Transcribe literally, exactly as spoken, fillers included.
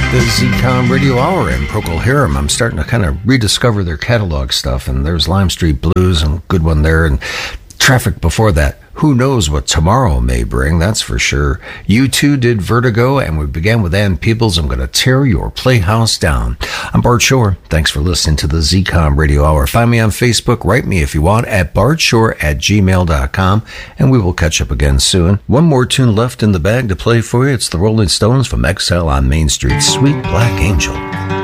The Z-Com Radio Hour in Procol Harum. I'm starting to kind of rediscover their catalog stuff, and there's Lime Street Blues, and good one there, and Traffic before that. Who knows what tomorrow may bring, that's for sure. U two did Vertigo, and we began with Ann Peebles, I'm Gonna Tear Your Playhouse Down. I'm Bart Shore. Thanks for listening to the Z-Com Radio Hour. Find me on Facebook, write me if you want, at bartshore at gmail dot com, and we will catch up again soon. One more tune left in the bag to play for you. It's the Rolling Stones from Exile on Main Street, Sweet Black Angel.